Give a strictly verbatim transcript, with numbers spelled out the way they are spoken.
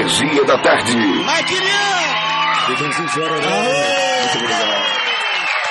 Energia da Tarde. Maquininha! Fiquem sinceros, né? Muito obrigado.